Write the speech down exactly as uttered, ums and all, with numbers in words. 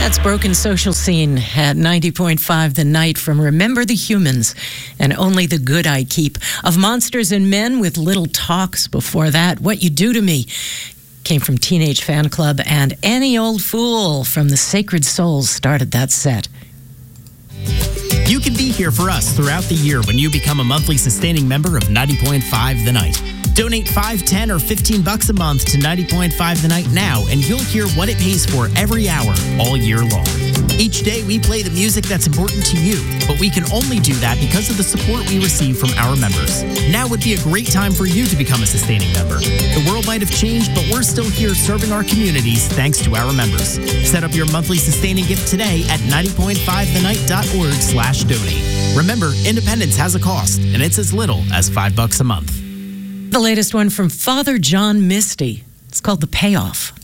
That's Broken Social Scene at ninety point five The Night from Remember the Humans and Only the Good I Keep. Of Monsters and Men with Little Talks before that. What You Do to Me came from Teenage Fan Club, and Any Old Fool from the Sacred Souls started that set. You can be here for us throughout the year when you become a monthly sustaining member of ninety point five The Night. Donate five, ten, or fifteen bucks a month to ninety point five The Night now, and you'll hear what it pays for every hour, all year long. Each day, we play the music that's important to you, but we can only do that because of the support we receive from our members. Now would be a great time for you to become a sustaining member. The world might have changed, but we're still here serving our communities thanks to our members. Set up your monthly sustaining gift today at ninety point five the night dot org slash donate. Remember, independence has a cost, and it's as little as five bucks a month. The latest one from Father John Misty. It's called The Payoff.